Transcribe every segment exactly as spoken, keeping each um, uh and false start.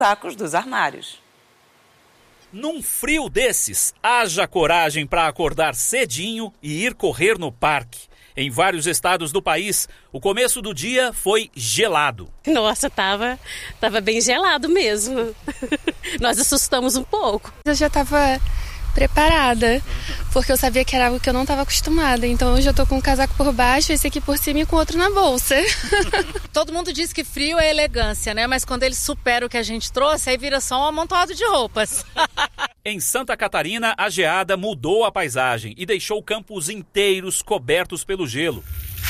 sacos dos armários. Num frio desses, haja coragem para acordar cedinho e ir correr no parque. Em vários estados do país, o começo do dia foi gelado. Nossa, tava, tava bem gelado mesmo. Nós assustamos um pouco. Eu já estava preparada, porque eu sabia que era algo que eu não estava acostumada. Então eu já tô com um casaco por baixo, esse aqui por cima e com outro na bolsa. Todo mundo diz que frio é elegância, né? Mas quando ele supera o que a gente trouxe, aí vira só um amontoado de roupas. Em Santa Catarina, a geada mudou a paisagem e deixou campos inteiros cobertos pelo gelo.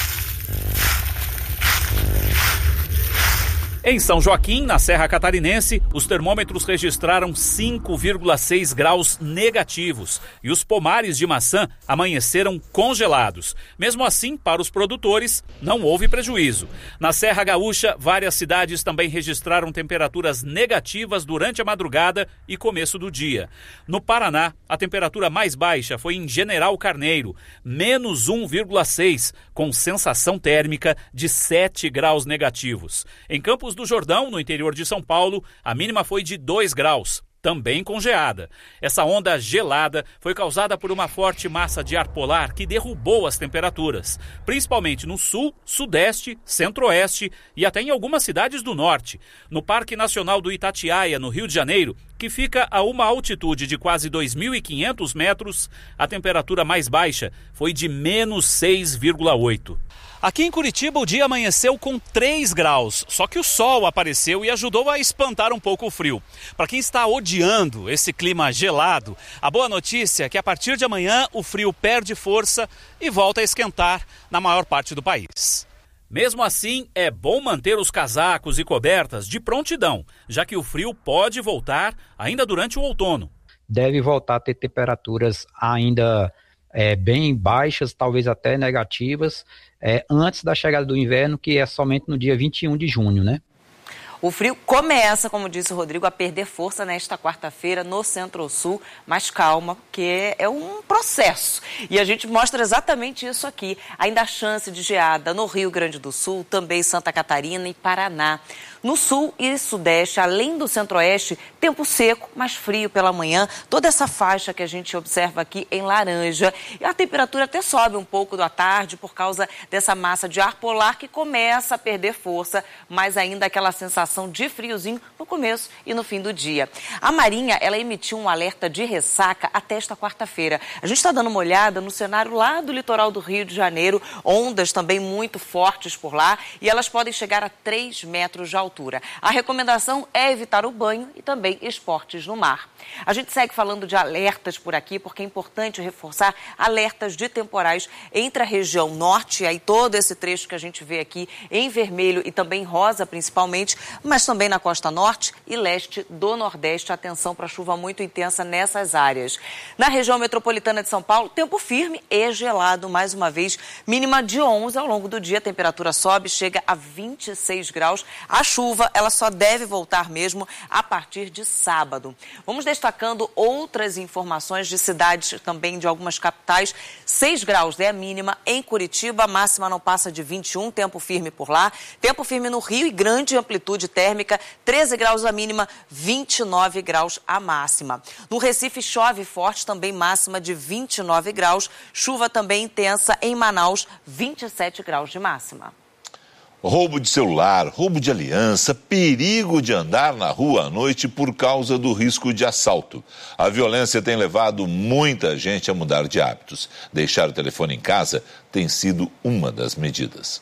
Em São Joaquim, na Serra Catarinense, os termômetros registraram cinco vírgula seis graus negativos e os pomares de maçã amanheceram congelados. Mesmo assim, para os produtores, não houve prejuízo. Na Serra Gaúcha, várias cidades também registraram temperaturas negativas durante a madrugada e começo do dia. No Paraná, a temperatura mais baixa foi em General Carneiro, menos um vírgula seis, com sensação térmica de sete graus negativos. Em Campos do Jordão, no interior de São Paulo, a mínima foi de dois graus, também com geada. Essa onda gelada foi causada por uma forte massa de ar polar que derrubou as temperaturas, principalmente no sul, sudeste, centro-oeste e até em algumas cidades do norte. No Parque Nacional do Itatiaia, no Rio de Janeiro, que fica a uma altitude de quase dois mil e quinhentos metros, a temperatura mais baixa foi de menos seis vírgula oito. Aqui em Curitiba o dia amanheceu com três graus, só que o sol apareceu e ajudou a espantar um pouco o frio. Para quem está odiando esse clima gelado, a boa notícia é que a partir de amanhã o frio perde força e volta a esquentar na maior parte do país. Mesmo assim, é bom manter os casacos e cobertas de prontidão, já que o frio pode voltar ainda durante o outono. Deve voltar a ter temperaturas ainda é, bem baixas, talvez até negativas, é, antes da chegada do inverno, que é somente no dia vinte e um de junho, né? O frio começa, como disse o Rodrigo, a perder força nesta quarta-feira no Centro-Sul, mas calma, porque é um processo. E a gente mostra exatamente isso aqui. Ainda há chance de geada no Rio Grande do Sul, também Santa Catarina e Paraná. No sul e sudeste, além do centro-oeste, tempo seco, mais frio pela manhã. Toda essa faixa que a gente observa aqui em laranja. E a temperatura até sobe um pouco da tarde por causa dessa massa de ar polar que começa a perder força, mas ainda aquela sensação de friozinho no começo e no fim do dia. A Marinha, ela emitiu um alerta de ressaca até esta quarta-feira. A gente está dando uma olhada no cenário lá do litoral do Rio de Janeiro, ondas também muito fortes por lá e elas podem chegar a três metros de altura. A recomendação é evitar o banho e também esportes no mar. A gente segue falando de alertas por aqui, porque é importante reforçar alertas de temporais entre a região norte, aí todo esse trecho que a gente vê aqui em vermelho e também rosa principalmente, mas também na costa norte e leste do nordeste. Atenção para chuva muito intensa nessas áreas. Na região metropolitana de São Paulo, tempo firme e gelado mais uma vez, mínima de onze ao longo do dia, a temperatura sobe, chega a vinte e seis graus. A chuva, ela só deve voltar mesmo a partir de sábado. Vamos destacando outras informações de cidades também de algumas capitais. seis graus é a mínima em Curitiba, a máxima não passa de vinte e um, tempo firme por lá. Tempo firme no Rio e grande amplitude térmica, treze graus a mínima, vinte e nove graus a máxima. No Recife chove forte, também máxima de vinte e nove graus. Chuva também intensa em Manaus, vinte e sete graus de máxima. Roubo de celular, roubo de aliança, perigo de andar na rua à noite por causa do risco de assalto. A violência tem levado muita gente a mudar de hábitos. Deixar o telefone em casa tem sido uma das medidas.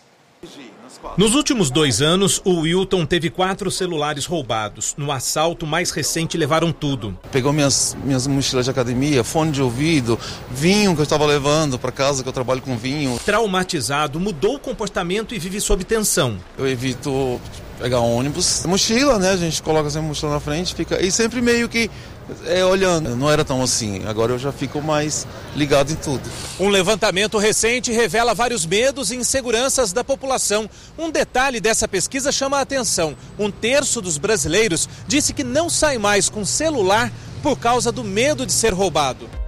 Nos últimos dois anos, o Wilton teve quatro celulares roubados. No assalto mais recente, levaram tudo. Pegou minhas, minhas mochilas de academia, fone de ouvido, vinho que eu estava levando para casa, que eu trabalho com vinho. Traumatizado, mudou o comportamento e vive sob tensão. Eu evito pegar ônibus. Mochila, né? A gente coloca sempre a mochila na frente, fica e sempre meio que é, olhando. Não era tão assim, agora eu já fico mais ligado em tudo. Um levantamento recente revela vários medos e inseguranças da população. Um detalhe dessa pesquisa chama a atenção. Um terço dos brasileiros disse que não sai mais com celular por causa do medo de ser roubado.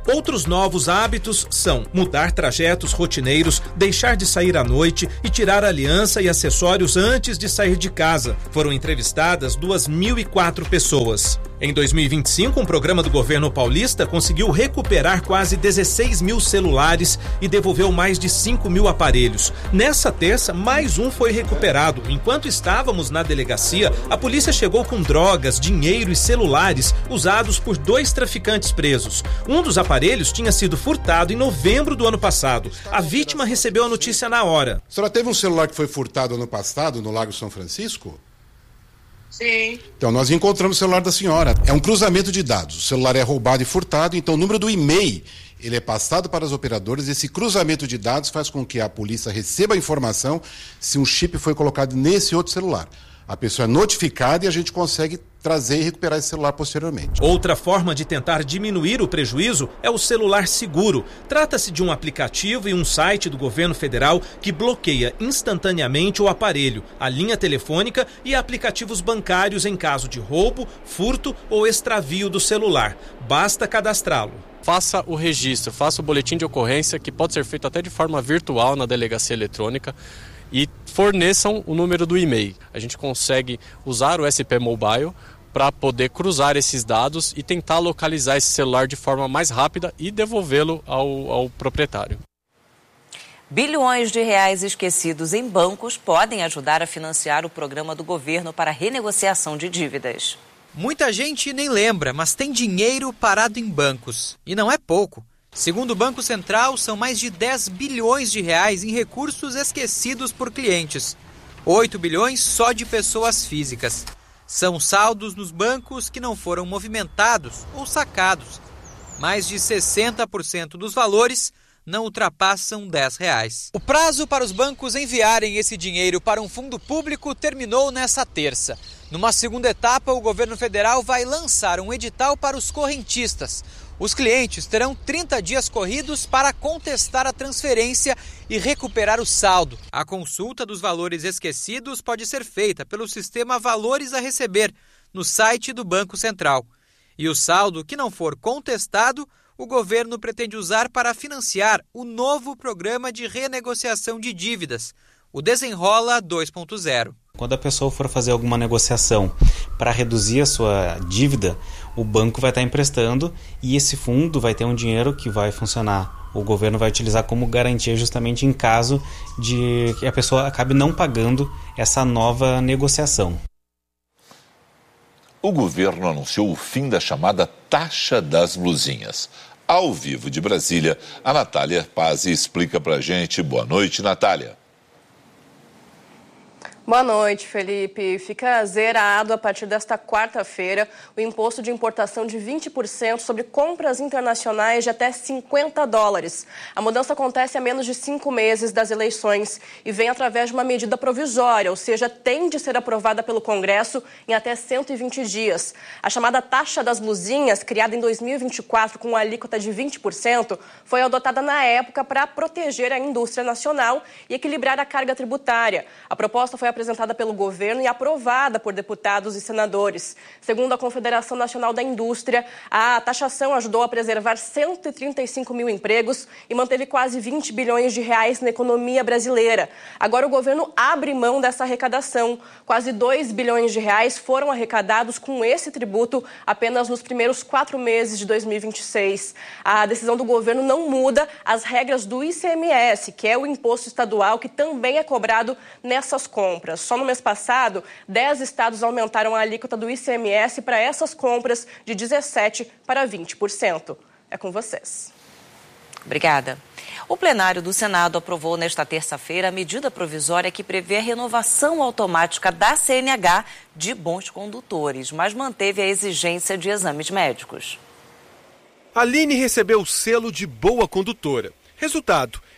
Outros novos hábitos são mudar trajetos rotineiros, deixar de sair à noite e tirar aliança e acessórios antes de sair de casa. Foram entrevistadas duas mil e quatro pessoas. Em dois mil e vinte e cinco, um programa do governo paulista conseguiu recuperar quase dezesseis mil celulares e devolveu mais de cinco mil aparelhos. Nessa terça, mais um foi recuperado. Enquanto estávamos na delegacia, a polícia chegou com drogas, dinheiro e celulares usados por dois traficantes presos. Um dos aparelhos tinha sido furtado em novembro do ano passado. A vítima recebeu a notícia na hora. A senhora teve um celular que foi furtado ano passado no Lago São Francisco? Sim. Então, nós encontramos o celular da senhora. É um cruzamento de dados. O celular é roubado e furtado, então o número do e-mail ele é passado para as operadoras. Esse cruzamento de dados faz com que a polícia receba a informação se um chip foi colocado nesse outro celular. A pessoa é notificada e a gente consegue trazer e recuperar esse celular posteriormente. Outra forma de tentar diminuir o prejuízo é o celular seguro. Trata-se de um aplicativo e um site do governo federal que bloqueia instantaneamente o aparelho, a linha telefônica e aplicativos bancários em caso de roubo, furto ou extravio do celular. Basta cadastrá-lo. Faça o registro, faça o boletim de ocorrência, que pode ser feito até de forma virtual na delegacia eletrônica, e forneçam o número do e-mail. A gente consegue usar o S P Mobile para poder cruzar esses dados e tentar localizar esse celular de forma mais rápida e devolvê-lo ao, ao proprietário. Bilhões de reais esquecidos em bancos podem ajudar a financiar o programa do governo para renegociação de dívidas. Muita gente nem lembra, mas tem dinheiro parado em bancos. E não é pouco. Segundo o Banco Central, são mais de dez bilhões de reais em recursos esquecidos por clientes. oito bilhões só de pessoas físicas. São saldos nos bancos que não foram movimentados ou sacados. Mais de sessenta por cento dos valores não ultrapassam dez reais. O prazo para os bancos enviarem esse dinheiro para um fundo público terminou nessa terça. Numa segunda etapa, o governo federal vai lançar um edital para os correntistas. Os clientes terão trinta dias corridos para contestar a transferência e recuperar o saldo. A consulta dos valores esquecidos pode ser feita pelo sistema Valores a Receber, no site do Banco Central. E o saldo que não for contestado, o governo pretende usar para financiar o novo programa de renegociação de dívidas, o Desenrola dois ponto zero. Quando a pessoa for fazer alguma negociação para reduzir a sua dívida, o banco vai estar emprestando e esse fundo vai ter um dinheiro que vai funcionar. O governo vai utilizar como garantia justamente em caso de que a pessoa acabe não pagando essa nova negociação. O governo anunciou o fim da chamada taxa das blusinhas. Ao vivo de Brasília, a Natália Pazzi explica pra gente. Boa noite, Natália. Boa noite, Felipe. Fica zerado a partir desta quarta-feira o imposto de importação de vinte por cento sobre compras internacionais de até cinquenta dólares. A mudança acontece a menos de cinco meses das eleições e vem através de uma medida provisória, ou seja, tem de ser aprovada pelo Congresso em até cento e vinte dias. A chamada taxa das blusinhas, criada em dois mil e vinte e quatro com uma alíquota de vinte por cento, foi adotada na época para proteger a indústria nacional e equilibrar a carga tributária. A proposta foi apresentada pelo governo e aprovada por deputados e senadores. Segundo a Confederação Nacional da Indústria, a taxação ajudou a preservar cento e trinta e cinco mil empregos e manteve quase vinte bilhões de reais na economia brasileira. Agora o governo abre mão dessa arrecadação. Quase dois bilhões de reais foram arrecadados com esse tributo apenas nos primeiros quatro meses de dois mil e vinte e seis. A decisão do governo não muda as regras do I C M S, que é o imposto estadual que também é cobrado nessas compras. Só no mês passado, dez estados aumentaram a alíquota do I C M S para essas compras de dezessete por cento para vinte por cento. É com vocês. Obrigada. O plenário do Senado aprovou nesta terça-feira a medida provisória que prevê a renovação automática da C N H de bons condutores, mas manteve a exigência de exames médicos. Aline recebeu o selo de boa condutora. Resultado,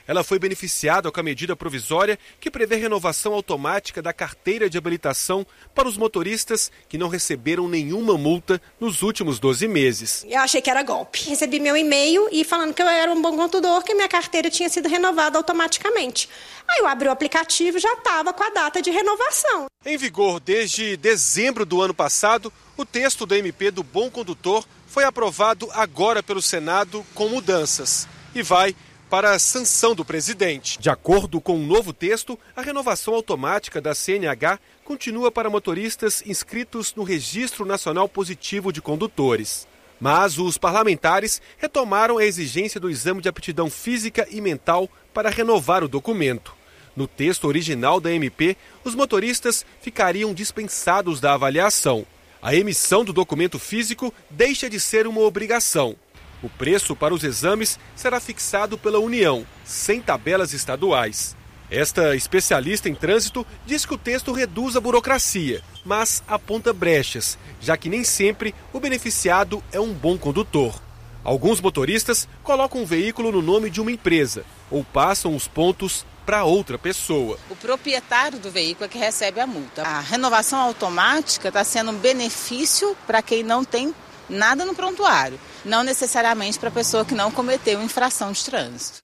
Ela foi beneficiada com a medida provisória que prevê renovação automática da carteira de habilitação para os motoristas que não receberam nenhuma multa nos últimos doze meses. Eu achei que era golpe. Recebi meu e-mail e falando que eu era um bom condutor, que minha carteira tinha sido renovada automaticamente. Aí eu abri o aplicativo e já estava com a data de renovação. Em vigor desde dezembro do ano passado, o texto da M P do Bom Condutor foi aprovado agora pelo Senado com mudanças e vai para a sanção do presidente. De acordo com o novo texto, a renovação automática da C N H continua para motoristas inscritos no Registro Nacional Positivo de Condutores. Mas os parlamentares retomaram a exigência do exame de aptidão física e mental para renovar o documento. No texto original da M P, os motoristas ficariam dispensados da avaliação. A emissão do documento físico deixa de ser uma obrigação. O preço para os exames será fixado pela União, sem tabelas estaduais. Esta especialista em trânsito diz que o texto reduz a burocracia, mas aponta brechas, já que nem sempre o beneficiado é um bom condutor. Alguns motoristas colocam um veículo no nome de uma empresa ou passam os pontos para outra pessoa. O proprietário do veículo é que recebe a multa. A renovação automática está sendo um benefício para quem não tem nada no prontuário, não necessariamente para a pessoa que não cometeu infração de trânsito.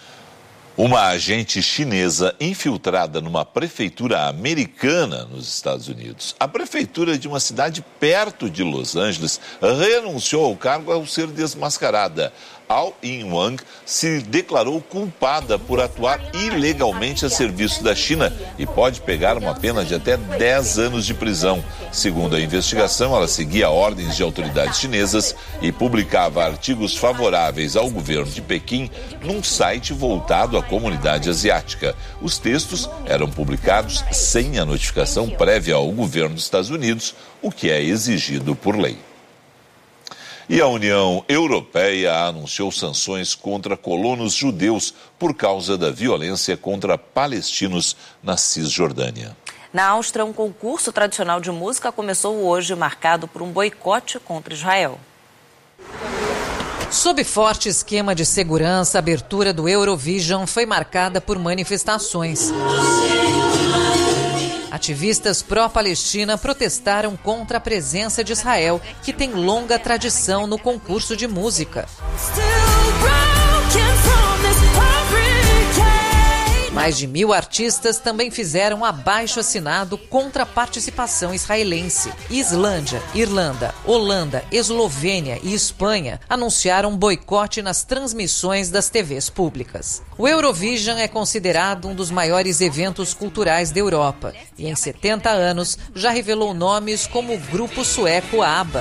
Uma agente chinesa infiltrada numa prefeitura americana nos Estados Unidos. A prefeitura de uma cidade perto de Los Angeles renunciou ao cargo ao ser desmascarada. Ao In-Wang se declarou culpada por atuar ilegalmente a serviço da China e pode pegar uma pena de até dez anos de prisão. Segundo a investigação, ela seguia ordens de autoridades chinesas e publicava artigos favoráveis ao governo de Pequim num site voltado à comunidade asiática. Os textos eram publicados sem a notificação prévia ao governo dos Estados Unidos, o que é exigido por lei. E a União Europeia anunciou sanções contra colonos judeus por causa da violência contra palestinos na Cisjordânia. Na Áustria, um concurso tradicional de música começou hoje, marcado por um boicote contra Israel. Sob forte esquema de segurança, a abertura do Eurovision foi marcada por manifestações. Ativistas pró-Palestina protestaram contra a presença de Israel, que tem longa tradição no concurso de música. Mais de mil artistas também fizeram abaixo-assinado contra a participação israelense. Islândia, Irlanda, Holanda, Eslovênia e Espanha anunciaram boicote nas transmissões das T Vs públicas. O Eurovision é considerado um dos maiores eventos culturais da Europa e, em setenta anos, já revelou nomes como o grupo sueco ABBA.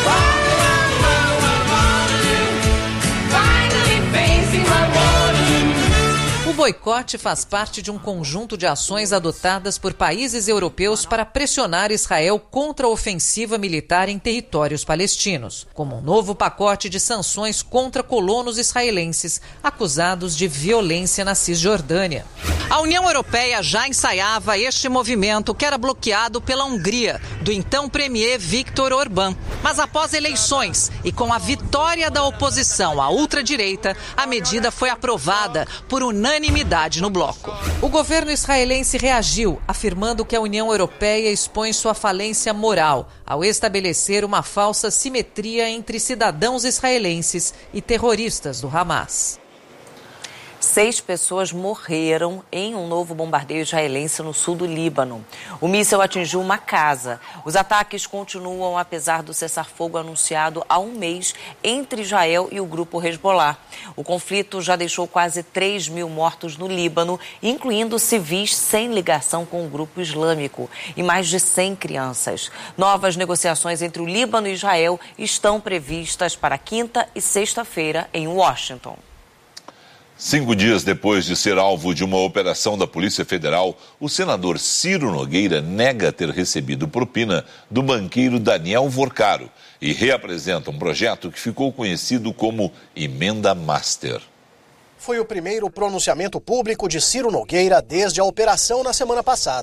O boicote faz parte de um conjunto de ações adotadas por países europeus para pressionar Israel contra a ofensiva militar em territórios palestinos, como um novo pacote de sanções contra colonos israelenses acusados de violência na Cisjordânia. A União Europeia já ensaiava este movimento, que era bloqueado pela Hungria, do então premier Viktor Orbán. Mas após eleições e com a vitória da oposição à ultradireita, a medida foi aprovada por unanimidade no bloco. O governo israelense reagiu, afirmando que a União Europeia expõe sua falência moral ao estabelecer uma falsa simetria entre cidadãos israelenses e terroristas do Hamas. Seis pessoas morreram em um novo bombardeio israelense no sul do Líbano. O míssil atingiu uma casa. Os ataques continuam apesar do cessar-fogo anunciado há um mês entre Israel e o grupo Hezbollah. O conflito já deixou quase três mil mortos no Líbano, incluindo civis sem ligação com o grupo islâmico e mais de cem crianças. Novas negociações entre o Líbano e Israel estão previstas para quinta e sexta-feira em Washington. Cinco dias depois de ser alvo de uma operação da Polícia Federal, o senador Ciro Nogueira nega ter recebido propina do banqueiro Daniel Vorcaro e reapresenta um projeto que ficou conhecido como Emenda Master. Foi o primeiro pronunciamento público de Ciro Nogueira desde a operação na semana passada.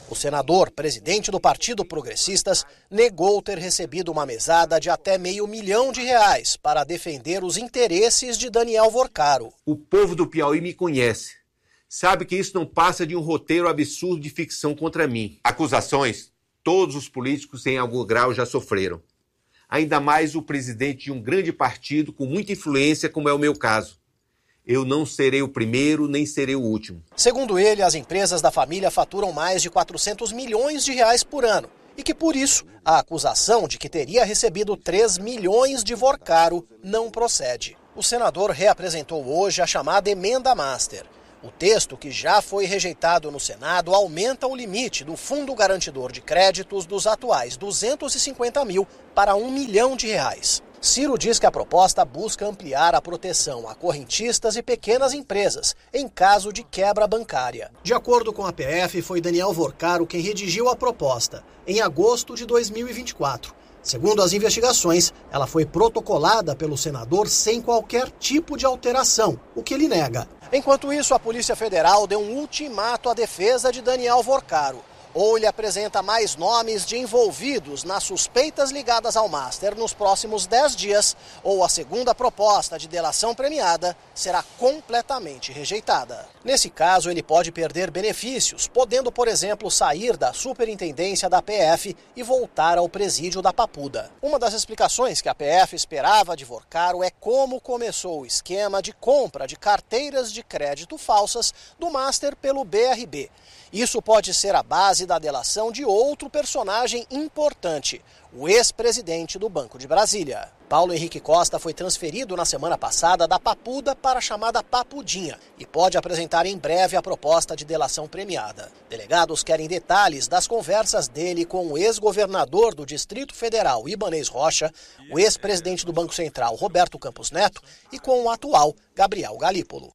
O senador, presidente do Partido Progressistas, negou ter recebido uma mesada de até meio milhão de reais para defender os interesses de Daniel Vorcaro. O povo do Piauí me conhece. Sabe que isso não passa de um roteiro absurdo de ficção contra mim. Acusações, todos os políticos em algum grau já sofreram. Ainda mais o presidente de um grande partido com muita influência, como é o meu caso. Eu não serei o primeiro, nem serei o último. Segundo ele, as empresas da família faturam mais de quatrocentos milhões de reais por ano. E que, por isso, a acusação de que teria recebido três milhões de Vorcaro não procede. O senador reapresentou hoje a chamada Emenda Master. O texto, que já foi rejeitado no Senado, aumenta o limite do Fundo Garantidor de Créditos dos atuais duzentos e cinquenta mil para um milhão de reais. Ciro diz que a proposta busca ampliar a proteção a correntistas e pequenas empresas, em caso de quebra bancária. De acordo com a P F, foi Daniel Vorcaro quem redigiu a proposta, em agosto de dois mil e vinte e quatro. Segundo as investigações, ela foi protocolada pelo senador sem qualquer tipo de alteração, o que ele nega. Enquanto isso, a Polícia Federal deu um ultimato à defesa de Daniel Vorcaro. Ou ele apresenta mais nomes de envolvidos nas suspeitas ligadas ao Master nos próximos dez dias, ou a segunda proposta de delação premiada será completamente rejeitada. Nesse caso, ele pode perder benefícios, podendo, por exemplo, sair da superintendência da P F e voltar ao presídio da Papuda. Uma das explicações que a P F esperava de Vorcaro é como começou o esquema de compra de carteiras de crédito falsas do Master pelo B R B. Isso pode ser a base da delação de outro personagem importante, o ex-presidente do Banco de Brasília. Paulo Henrique Costa foi transferido na semana passada da Papuda para a chamada Papudinha e pode apresentar em breve a proposta de delação premiada. Delegados querem detalhes das conversas dele com o ex-governador do Distrito Federal, Ibanez Rocha, o ex-presidente do Banco Central, Roberto Campos Neto, e com o atual, Gabriel Galípolo.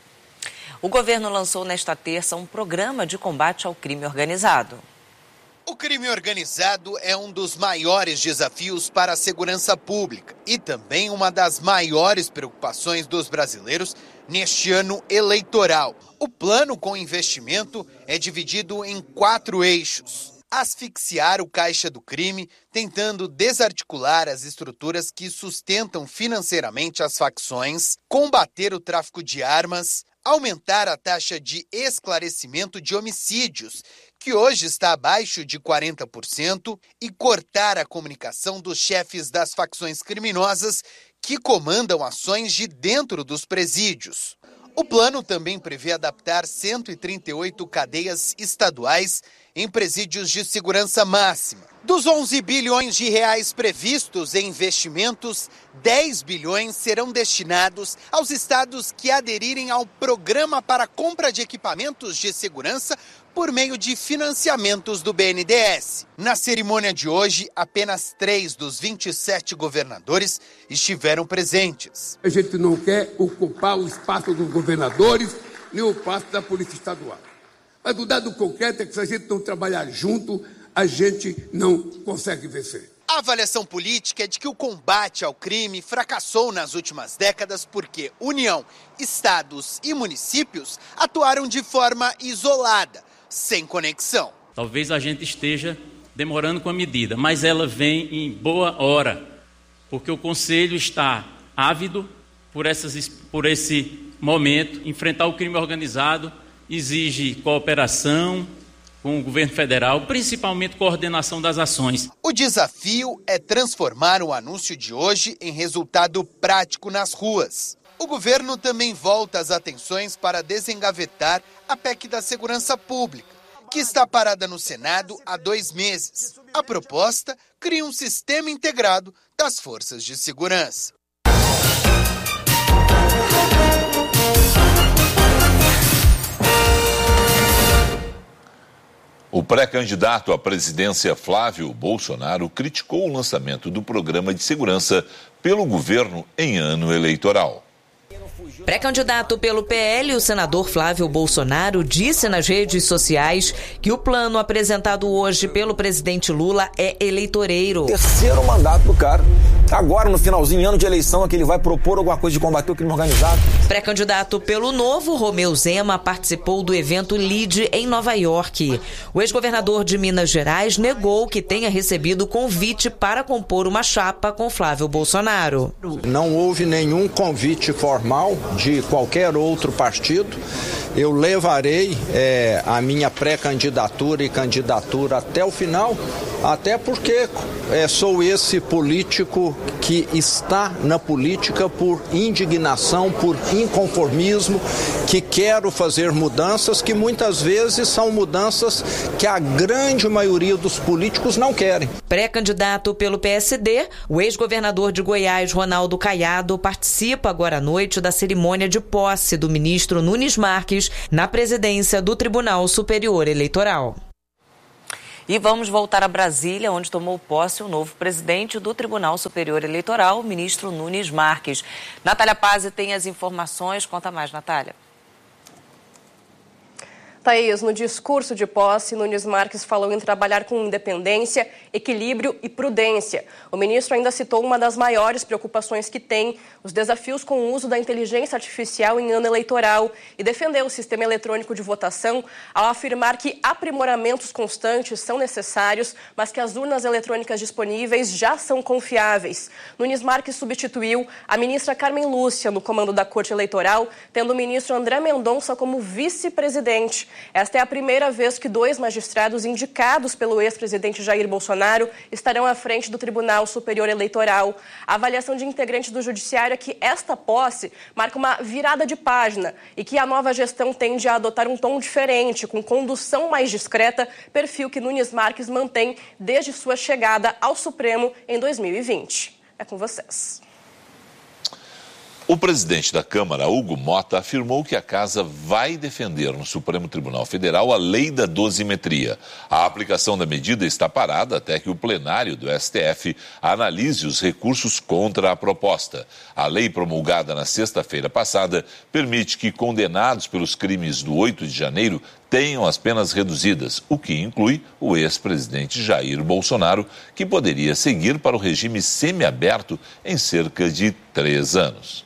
O governo lançou nesta terça um programa de combate ao crime organizado. O crime organizado é um dos maiores desafios para a segurança pública e também uma das maiores preocupações dos brasileiros neste ano eleitoral. O plano com investimento é dividido em quatro eixos. Asfixiar o caixa do crime, tentando desarticular as estruturas que sustentam financeiramente as facções, combater o tráfico de armas, aumentar a taxa de esclarecimento de homicídios, que hoje está abaixo de quarenta por cento, e cortar a comunicação dos chefes das facções criminosas que comandam ações de dentro dos presídios. O plano também prevê adaptar cento e trinta e oito cadeias estaduais em presídios de segurança máxima. Dos onze bilhões de reais previstos em investimentos, dez bilhões serão destinados aos estados que aderirem ao Programa para Compra de Equipamentos de Segurança por meio de financiamentos do B N D E S. Na cerimônia de hoje, apenas três dos vinte e sete governadores estiveram presentes. A gente não quer ocupar o espaço dos governadores, nem o espaço da Polícia Estadual. Mas o dado concreto é que se a gente não trabalhar junto, a gente não consegue vencer. A avaliação política é de que o combate ao crime fracassou nas últimas décadas porque União, estados e municípios atuaram de forma isolada, sem conexão. Talvez a gente esteja demorando com a medida, mas ela vem em boa hora, porque o Conselho está ávido por, essas, por esse momento. Enfrentar o crime organizado exige cooperação com o governo federal, principalmente coordenação das ações. O desafio é transformar o anúncio de hoje em resultado prático nas ruas. O governo também volta as atenções para desengavetar a P E C da Segurança Pública, que está parada no Senado há dois meses. A proposta cria um sistema integrado das forças de segurança. O pré-candidato à presidência Flávio Bolsonaro criticou o lançamento do programa de segurança pelo governo em ano eleitoral. Pré-candidato pelo P L, o senador Flávio Bolsonaro disse nas redes sociais que o plano apresentado hoje pelo presidente Lula é eleitoreiro. Terceiro mandato do cara. agora no finalzinho, ano de eleição, é que ele vai propor alguma coisa de combater o crime organizado. Pré-candidato pelo Novo, Romeu Zema participou do evento LEAD em Nova York. O ex-governador de Minas Gerais negou que tenha recebido convite para compor uma chapa com Flávio Bolsonaro. Não houve nenhum convite formal de qualquer outro partido. Eu levarei é, a minha pré-candidatura e candidatura até o final, até porque é, sou esse político que está na política por indignação, por inconformismo, que quero fazer mudanças que muitas vezes são mudanças que a grande maioria dos políticos não querem. Pré-candidato pelo P S D, o ex-governador de Goiás, Ronaldo Caiado, participa agora à noite da cerimônia de posse do ministro Nunes Marques na presidência do Tribunal Superior Eleitoral. E vamos voltar a Brasília, onde tomou posse o novo presidente do Tribunal Superior Eleitoral, o ministro Nunes Marques. Natália Pazzi tem as informações. Conta mais, Natália. Thaís, no discurso de posse, Nunes Marques falou em trabalhar com independência, equilíbrio e prudência. O ministro ainda citou uma das maiores preocupações que tem, os desafios com o uso da inteligência artificial em ano eleitoral, e defendeu o sistema eletrônico de votação ao afirmar que aprimoramentos constantes são necessários, mas que as urnas eletrônicas disponíveis já são confiáveis. Nunes Marques substituiu a ministra Carmen Lúcia no comando da Corte Eleitoral, tendo o ministro André Mendonça como vice-presidente. Esta é a primeira vez que dois magistrados indicados pelo ex-presidente Jair Bolsonaro estarão à frente do Tribunal Superior Eleitoral. A avaliação de integrantes do Judiciário é que esta posse marca uma virada de página e que a nova gestão tende a adotar um tom diferente, com condução mais discreta, perfil que Nunes Marques mantém desde sua chegada ao Supremo em dois mil e vinte. É com vocês. O presidente da Câmara, Hugo Mota, afirmou que a casa vai defender no Supremo Tribunal Federal a lei da dosimetria. A aplicação da medida está parada até que o plenário do S T F analise os recursos contra a proposta. A lei promulgada na sexta-feira passada permite que condenados pelos crimes do oito de janeiro tenham as penas reduzidas, o que inclui o ex-presidente Jair Bolsonaro, que poderia seguir para o regime semiaberto em cerca de três anos.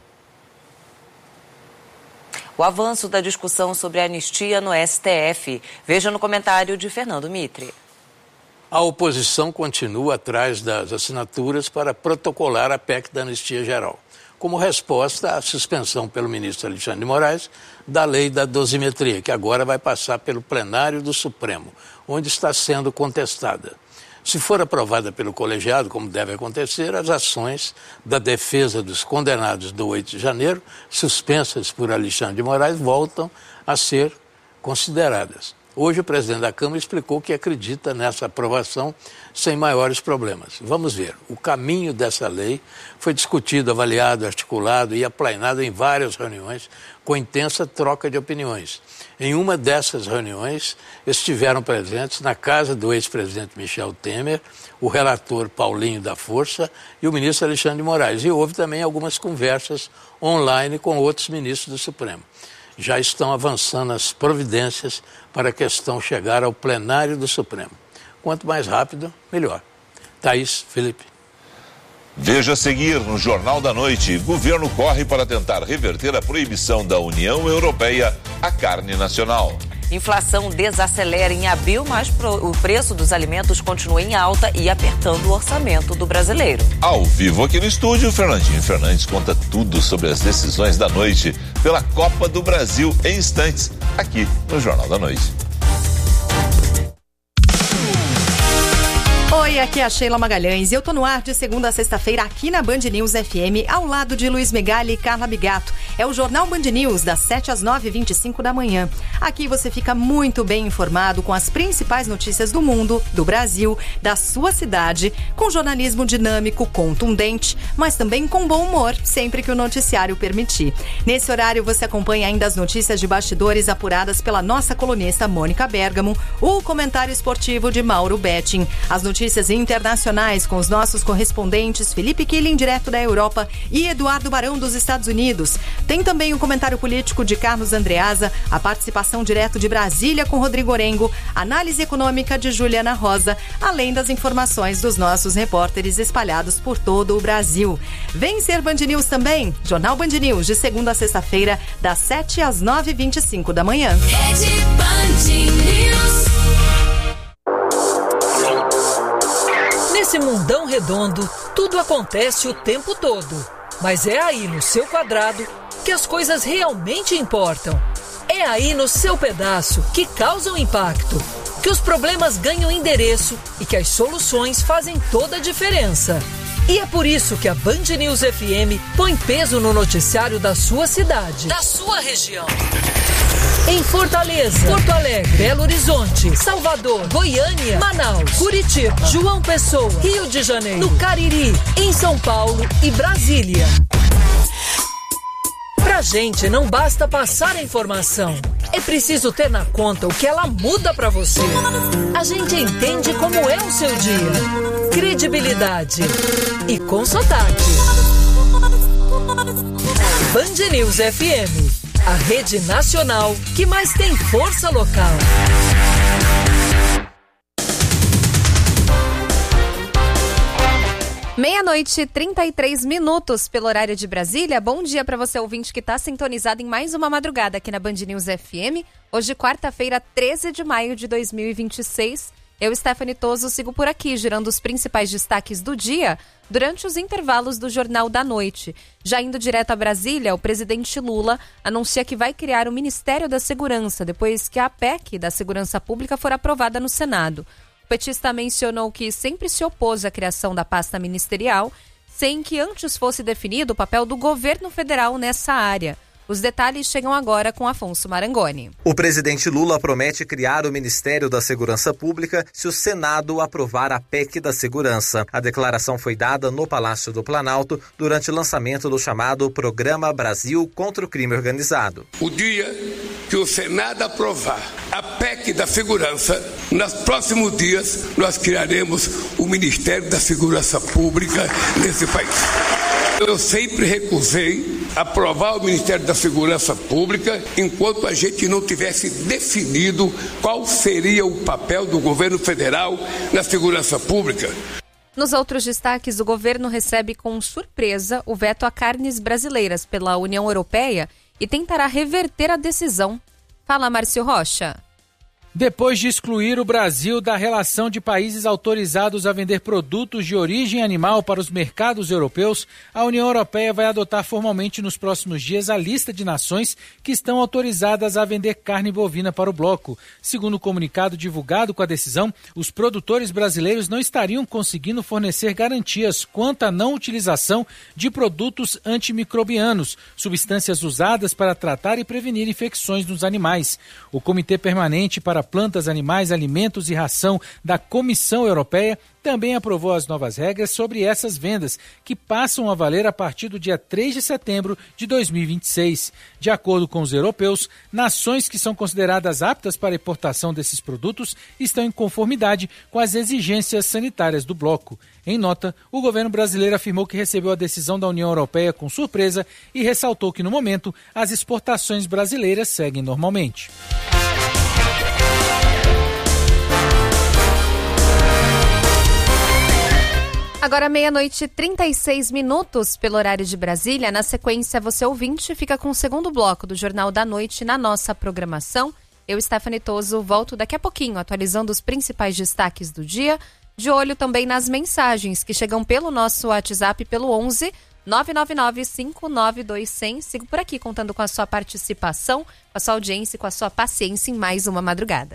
O avanço da discussão sobre a anistia no S T F. Veja no comentário de Fernando Mitre. A oposição continua atrás das assinaturas para protocolar a P E C da anistia geral, como resposta à suspensão pelo ministro Alexandre de Moraes da lei da dosimetria, que agora vai passar pelo plenário do Supremo, onde está sendo contestada. Se for aprovada pelo colegiado, como deve acontecer, as ações da defesa dos condenados do oito de janeiro, suspensas por Alexandre de Moraes, voltam a ser consideradas. Hoje o presidente da Câmara explicou que acredita nessa aprovação sem maiores problemas. Vamos ver. O caminho dessa lei foi discutido, avaliado, articulado e aplanado em várias reuniões com intensa troca de opiniões. Em uma dessas reuniões estiveram presentes na casa do ex-presidente Michel Temer, o relator Paulinho da Força e o ministro Alexandre de Moraes. E houve também algumas conversas online com outros ministros do Supremo. Já estão avançando as providências para a questão chegar ao plenário do Supremo. Quanto mais rápido, melhor. Thaís, Felipe. Veja a seguir no Jornal da Noite. Governo corre para tentar reverter a proibição da União Europeia à carne nacional. Inflação desacelera em abril, mas o preço dos alimentos continua em alta e apertando o orçamento do brasileiro. Ao vivo aqui no estúdio, Fernandinho Fernandes conta tudo sobre as decisões da noite pela Copa do Brasil em instantes, aqui no Jornal da Noite. Oi, aqui é a Sheila Magalhães e eu tô no ar de segunda a sexta-feira aqui na Band News F M, ao lado de Luiz Megali e Carla Bigato. É o Jornal Band News, das sete às nove e vinte e cinco da manhã. Aqui você fica muito bem informado com as principais notícias do mundo, do Brasil, da sua cidade, com jornalismo dinâmico, contundente, mas também com bom humor, sempre que o noticiário permitir. Nesse horário você acompanha ainda as notícias de bastidores apuradas pela nossa colunista Mônica Bergamo, o comentário esportivo de Mauro Betting, as notícias notícias internacionais com os nossos correspondentes Felipe Killing, direto da Europa, e Eduardo Barão, dos Estados Unidos. Tem também o comentário político de Carlos Andreasa, a participação direto de Brasília com Rodrigo Orengo, análise econômica de Juliana Rosa, além das informações dos nossos repórteres espalhados por todo o Brasil. Vem ser Band News também? Jornal Band News, de segunda a sexta-feira, das sete às nove e vinte e cinco da manhã. Rede Band News. Nesse mundão redondo, tudo acontece o tempo todo. Mas é aí no seu quadrado que as coisas realmente importam. É aí no seu pedaço que causam impacto, que os problemas ganham endereço e que as soluções fazem toda a diferença. E é por isso que a Band News F M põe peso no noticiário da sua cidade, da sua região. Em Fortaleza, Porto Alegre, Belo Horizonte, Salvador, Goiânia, Manaus, Curitiba, João Pessoa, Rio de Janeiro, no Cariri, em São Paulo e Brasília. Pra gente não basta passar a informação, é preciso ter na conta o que ela muda pra você. A gente entende como é o seu dia. Credibilidade e com sotaque. Band News F M, a rede nacional que mais tem força local. Meia-noite, trinta e três minutos pelo horário de Brasília. Bom dia para você, ouvinte, que está sintonizado em mais uma madrugada aqui na Band News F M. Hoje, quarta-feira, treze de maio de dois mil e vinte e seis. Eu, Stephanie Toso, sigo por aqui, girando os principais destaques do dia durante os intervalos do Jornal da Noite. Já indo direto a Brasília, o presidente Lula anuncia que vai criar o Ministério da Segurança, depois que a P E C da Segurança Pública for aprovada no Senado. O petista mencionou que sempre se opôs à criação da pasta ministerial, sem que antes fosse definido o papel do governo federal nessa área. Os detalhes chegam agora com Afonso Marangoni. O presidente Lula promete criar o Ministério da Segurança Pública se o Senado aprovar a P E C da Segurança. A declaração foi dada no Palácio do Planalto durante o lançamento do chamado Programa Brasil contra o Crime Organizado. O dia que o Senado aprovar a P E C da Segurança, nos próximos dias nós criaremos o Ministério da Segurança Pública nesse país. Eu sempre recusei aprovar o Ministério da Segurança Pública enquanto a gente não tivesse definido qual seria o papel do governo federal na segurança pública. Nos outros destaques, o governo recebe com surpresa o veto a carnes brasileiras pela União Europeia e tentará reverter a decisão. Fala, Márcio Rocha. Depois de excluir o Brasil da relação de países autorizados a vender produtos de origem animal para os mercados europeus, a União Europeia vai adotar formalmente nos próximos dias a lista de nações que estão autorizadas a vender carne bovina para o bloco. Segundo o comunicado divulgado com a decisão, os produtores brasileiros não estariam conseguindo fornecer garantias quanto à não utilização de produtos antimicrobianos, substâncias usadas para tratar e prevenir infecções nos animais. O Comitê Permanente para Plantas, Animais, Alimentos e Ração da Comissão Europeia também aprovou as novas regras sobre essas vendas, que passam a valer a partir do dia três de setembro de dois mil e vinte e seis. De acordo com os europeus, nações que são consideradas aptas para a importação desses produtos estão em conformidade com as exigências sanitárias do bloco. Em nota, o governo brasileiro afirmou que recebeu a decisão da União Europeia com surpresa e ressaltou que, no momento, as exportações brasileiras seguem normalmente. Agora meia-noite, trinta e seis minutos pelo horário de Brasília. Na sequência, você ouvinte fica com o segundo bloco do Jornal da Noite na nossa programação. Eu, Stephanie Toso, volto daqui a pouquinho, atualizando os principais destaques do dia. De olho também nas mensagens que chegam pelo nosso WhatsApp, pelo onze nove nove nove cinco nove dois zero zero. Sigo por aqui contando com a sua participação, com a sua audiência e com a sua paciência em mais uma madrugada.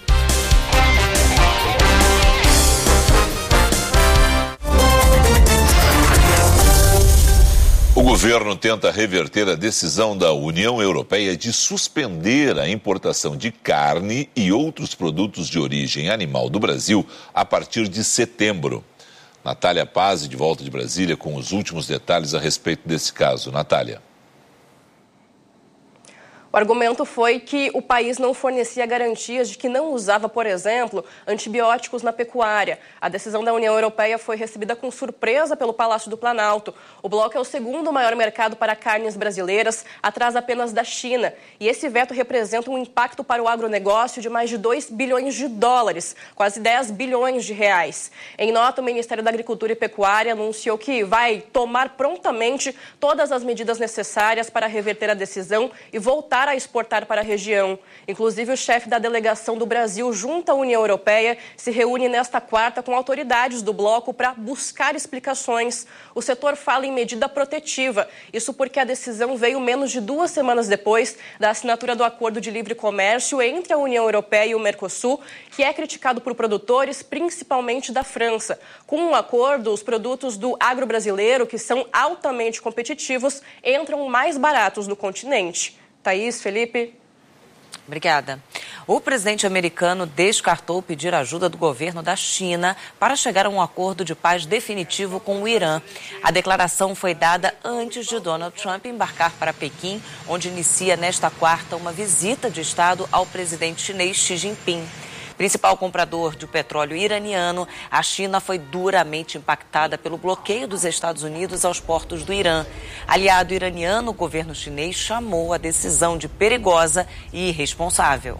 O governo tenta reverter a decisão da União Europeia de suspender a importação de carne e outros produtos de origem animal do Brasil a partir de setembro. Natália Pazzi, de volta de Brasília, com os últimos detalhes a respeito desse caso. Natália. O argumento foi que o país não fornecia garantias de que não usava, por exemplo, antibióticos na pecuária. A decisão da União Europeia foi recebida com surpresa pelo Palácio do Planalto. O bloco é o segundo maior mercado para carnes brasileiras, atrás apenas da China. E esse veto representa um impacto para o agronegócio de mais de dois bilhões de dólares, quase dez bilhões de reais. Em nota, o Ministério da Agricultura e Pecuária anunciou que vai tomar prontamente todas as medidas necessárias para reverter a decisão e voltar a exportar para a região. Inclusive, o chefe da delegação do Brasil junto à União Europeia se reúne nesta quarta com autoridades do bloco para buscar explicações. O setor fala em medida protetiva. Isso porque a decisão veio menos de duas semanas depois da assinatura do Acordo de Livre Comércio entre a União Europeia e o Mercosul, que é criticado por produtores, principalmente da França. Com o acordo, os produtos do agro brasileiro, que são altamente competitivos, entram mais baratos no continente. Thaís, Felipe. Obrigada. O presidente americano descartou pedir ajuda do governo da China para chegar a um acordo de paz definitivo com o Irã. A declaração foi dada antes de Donald Trump embarcar para Pequim, onde inicia nesta quarta uma visita de Estado ao presidente chinês Xi Jinping. Principal comprador de petróleo iraniano, a China foi duramente impactada pelo bloqueio dos Estados Unidos aos portos do Irã. Aliado iraniano, o governo chinês chamou a decisão de perigosa e irresponsável.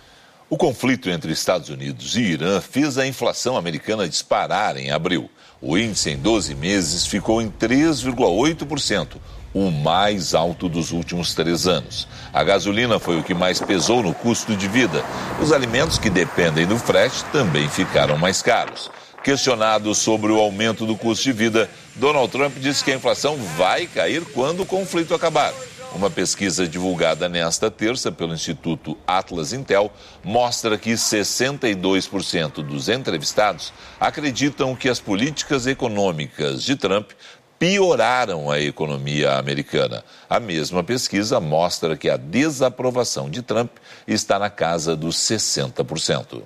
O conflito entre Estados Unidos e Irã fez a inflação americana disparar em abril. O índice em doze meses ficou em três vírgula oito por cento. O mais alto dos últimos três anos. A gasolina foi o que mais pesou no custo de vida. Os alimentos que dependem do frete também ficaram mais caros. Questionado sobre o aumento do custo de vida, Donald Trump disse que a inflação vai cair quando o conflito acabar. Uma pesquisa divulgada nesta terça pelo Instituto Atlas Intel mostra que sessenta e dois por cento dos entrevistados acreditam que as políticas econômicas de Trump pioraram a economia americana. A mesma pesquisa mostra que a desaprovação de Trump está na casa dos sessenta por cento.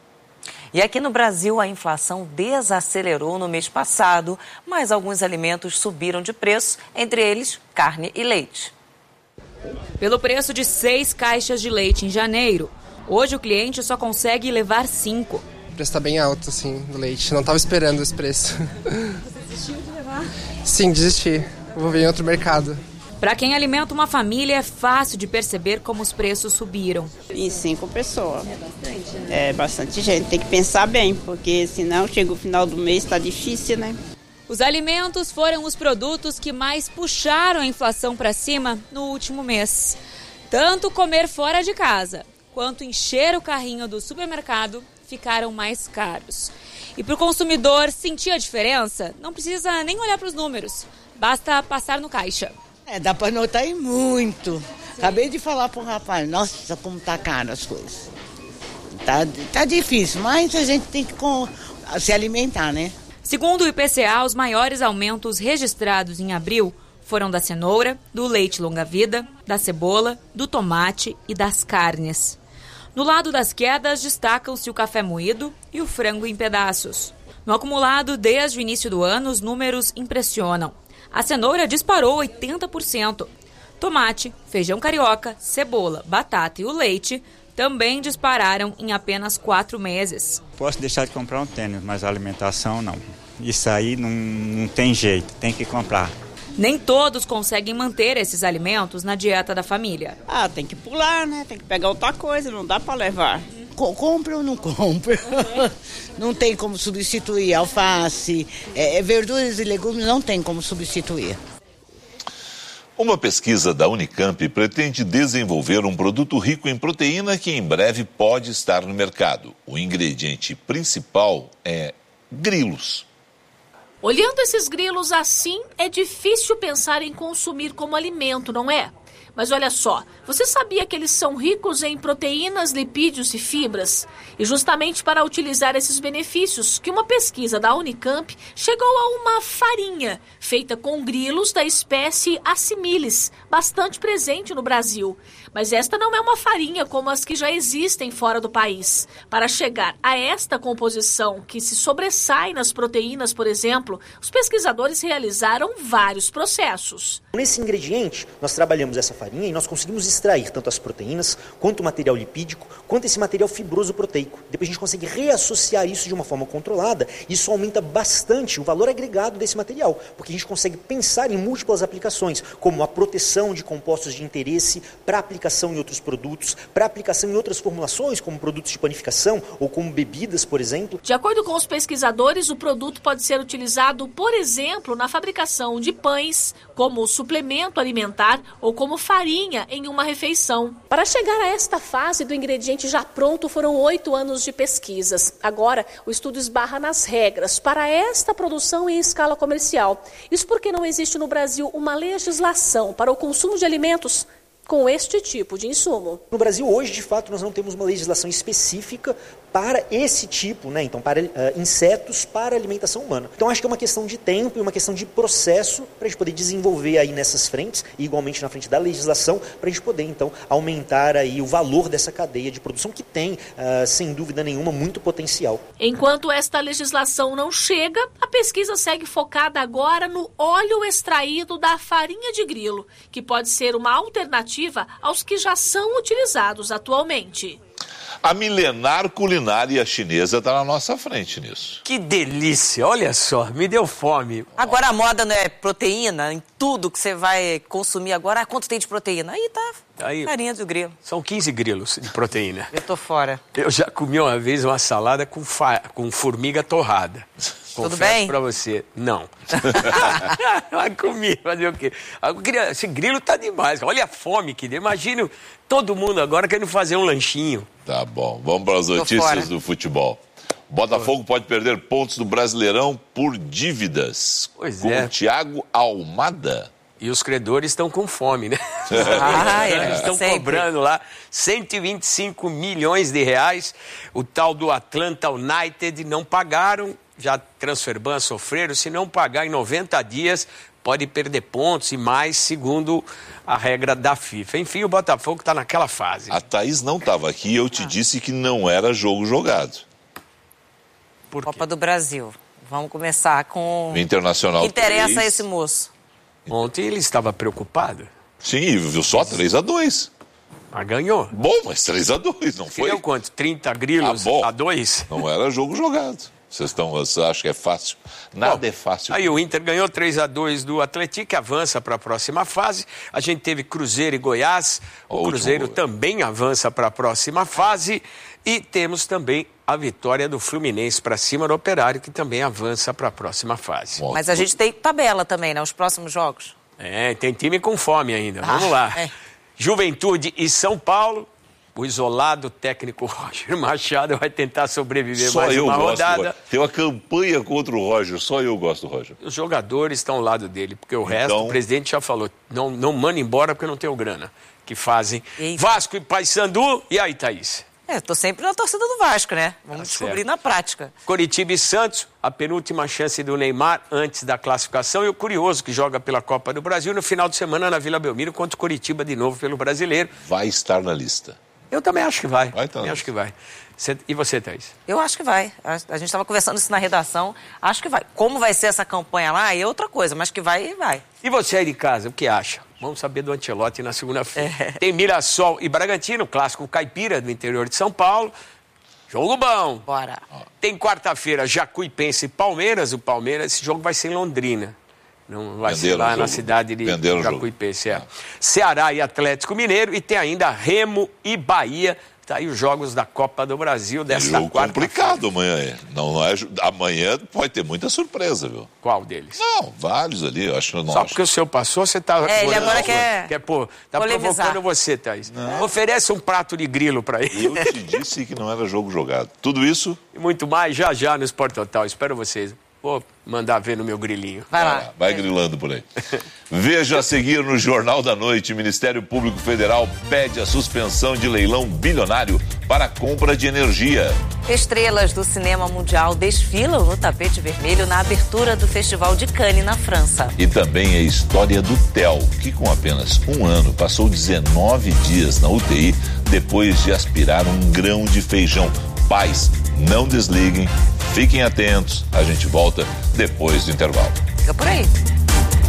E aqui no Brasil, a inflação desacelerou no mês passado, mas alguns alimentos subiram de preço, entre eles carne e leite. Pelo preço de seis caixas de leite em janeiro, hoje o cliente só consegue levar cinco. O preço está bem alto, assim, do leite. Não estava esperando esse preço. Você desistiu de levar? Sim, desisti. Vou ver em outro mercado. Para quem alimenta uma família, é fácil de perceber como os preços subiram. Em cinco pessoas. É bastante, né? É bastante gente. Tem que pensar bem, porque senão chega o final do mês, está difícil, né? Os alimentos foram os produtos que mais puxaram a inflação para cima no último mês. Tanto comer fora de casa, quanto encher o carrinho do supermercado ficaram mais caros. E para o consumidor sentir a diferença, não precisa nem olhar para os números, basta passar no caixa. É, dá para notar aí muito. Acabei de falar para o rapaz, nossa, como tá caro as coisas. Tá, tá difícil, mas a gente tem que com, se alimentar, né? Segundo o I P C A, os maiores aumentos registrados em abril foram da cenoura, do leite longa-vida, da cebola, do tomate e das carnes. No lado das quedas, destacam-se o café moído e o frango em pedaços. No acumulado, desde o início do ano, os números impressionam. A cenoura disparou oitenta por cento. Tomate, feijão carioca, cebola, batata e o leite também dispararam em apenas quatro meses. Posso deixar de comprar um tênis, mas a alimentação não. Isso aí não, não tem jeito, tem que comprar. Nem todos conseguem manter esses alimentos na dieta da família. Ah, tem que pular, né? Tem que pegar outra coisa, não dá para levar. Com, compra ou não compra? Uhum. Não tem como substituir alface, é, verduras e legumes não tem como substituir. Uma pesquisa da Unicamp pretende desenvolver um produto rico em proteína que em breve pode estar no mercado. O ingrediente principal é grilos. Olhando esses grilos assim, é difícil pensar em consumir como alimento, não é? Mas olha só, você sabia que eles são ricos em proteínas, lipídios e fibras? E justamente para utilizar esses benefícios, que uma pesquisa da Unicamp chegou a uma farinha feita com grilos da espécie Assimilis, bastante presente no Brasil. Mas esta não é uma farinha como as que já existem fora do país. Para chegar a esta composição que se sobressai nas proteínas, por exemplo, os pesquisadores realizaram vários processos. Nesse ingrediente, nós trabalhamos essa farinha farinha e nós conseguimos extrair tanto as proteínas, quanto o material lipídico, quanto esse material fibroso proteico. Depois a gente consegue reassociar isso de uma forma controlada, e isso aumenta bastante o valor agregado desse material, porque a gente consegue pensar em múltiplas aplicações, como a proteção de compostos de interesse para aplicação em outros produtos, para aplicação em outras formulações, como produtos de panificação ou como bebidas, por exemplo. De acordo com os pesquisadores, o produto pode ser utilizado, por exemplo, na fabricação de pães, como suplemento alimentar ou como farinha em uma refeição. Para chegar a esta fase do ingrediente já pronto, foram oito anos de pesquisas. Agora, o estudo esbarra nas regras para esta produção em escala comercial. Isso porque não existe no Brasil uma legislação para o consumo de alimentos com este tipo de insumo. No Brasil, hoje, de fato, nós não temos uma legislação específica para esse tipo, né? Então, para uh, insetos para alimentação humana. Então, acho que é uma questão de tempo e uma questão de processo para a gente poder desenvolver aí nessas frentes, e igualmente na frente da legislação, para a gente poder, então, aumentar aí o valor dessa cadeia de produção que tem, uh, sem dúvida nenhuma, muito potencial. Enquanto esta legislação não chega, a pesquisa segue focada agora no óleo extraído da farinha de grilo, que pode ser uma alternativa aos que já são utilizados atualmente. A milenar culinária chinesa está na nossa frente nisso. Que delícia, olha só, me deu fome. Agora a moda não é proteína, em tudo que você vai consumir agora, ah, quanto tem de proteína? Aí tá, Aí, farinha do grilo. São quinze grilos de proteína. Eu tô fora. Eu já comi uma vez uma salada com, fa... com formiga torrada. Tudo Confesso bem? pra você, não. Mas comi, fazer o quê? Esse grilo tá demais, olha a fome que deu. Imagina todo mundo agora querendo fazer um lanchinho. Tá bom, vamos para as notícias do futebol. O Botafogo pode perder pontos do Brasileirão por dívidas. Pois com é. o Thiago Almada. E os credores estão com fome, né? Ah, é, Eles estão sempre. cobrando lá cento e vinte e cinco milhões de reais. O tal do Atlanta United não pagaram, já Transferban sofreram. Se não pagar em noventa dias, pode perder pontos e mais, segundo a regra da FIFA. Enfim, o Botafogo está naquela fase. A Thaís não estava aqui e eu te ah. disse que não era jogo jogado. Por quê? Copa do Brasil. Vamos começar com... O Internacional que interessa três. esse moço? Ontem ele estava preocupado. Sim, viu só três a dois. Mas ganhou. Bom, mas três a dois, não foi? Deu quanto? trinta grilos ah, a dois? Não era jogo jogado. Vocês estão, você acha que é fácil? Nada bom, é fácil. Aí o Inter ganhou três a dois do Atlético, que avança para a próxima fase. A gente teve Cruzeiro e Goiás. O, o Cruzeiro último... também avança para a próxima fase. E temos também a vitória do Fluminense para cima do Operário, que também avança para a próxima fase. Bom, mas a gente tem tabela também, né? Os próximos jogos. É, tem time com fome ainda. Vamos ah, lá. É. Juventude e São Paulo. O isolado técnico Roger Machado vai tentar sobreviver só mais eu uma gosto, rodada. Tem uma campanha contra o Roger, só eu gosto do Roger. Os jogadores estão ao lado dele, porque o então... resto, o presidente já falou, não, não manda embora porque não tem o grana que fazem. Eita. Vasco e Paysandu, e aí, Thaís? É, tô sempre na torcida do Vasco, né? Vamos tá descobrir certo. Na prática. Coritiba e Santos, a penúltima chance do Neymar antes da classificação. E o Curioso, que joga pela Copa do Brasil, no final de semana na Vila Belmiro, contra o Coritiba de novo pelo Brasileiro. Vai estar na lista. Eu também acho que vai. Vai também acho que vai. Você, e você, Thaís? Eu acho que vai. A, a gente estava conversando isso na redação. Acho que vai. Como vai ser essa campanha lá é outra coisa, mas que vai, vai. E você aí de casa, o que acha? Vamos saber do Ancelotti na segunda-feira. É. Tem Mirassol e Bragantino, clássico caipira do interior de São Paulo. Jogo bom. Bora. Tem quarta-feira, Jacuipense e Palmeiras. O Palmeiras, esse jogo vai ser em Londrina. Não vai Venderam ser lá na cidade de Venderam Jacuipense. É. Ceará e Atlético Mineiro. E tem ainda Remo e Bahia. Tá aí os jogos da Copa do Brasil desta jogo quarta. Complicado amanhã. Não, não é, amanhã pode ter muita surpresa, viu? Qual deles? Não, vários ali. Eu acho, não Só acho. porque o seu passou, você tá... É, ele agora quer... quer pô, tá polemizar. Provocando você, Thaís. Não. Oferece um prato de grilo pra ele. Eu te disse que não era jogo jogado. Tudo isso... E muito mais já já no Sport Total. Espero vocês. Vou mandar ver no meu grilinho. Vai lá. Vai, vai grilando por aí. Veja a seguir no Jornal da Noite. O Ministério Público Federal pede a suspensão de leilão bilionário para a compra de energia. Estrelas do cinema mundial desfilam no tapete vermelho na abertura do Festival de Cannes, na França. E também a história do Theo, que com apenas um ano passou dezenove dias na U T I depois de aspirar um grão de feijão. Pais, não desliguem, fiquem atentos. A gente volta depois do intervalo. Fica por aí.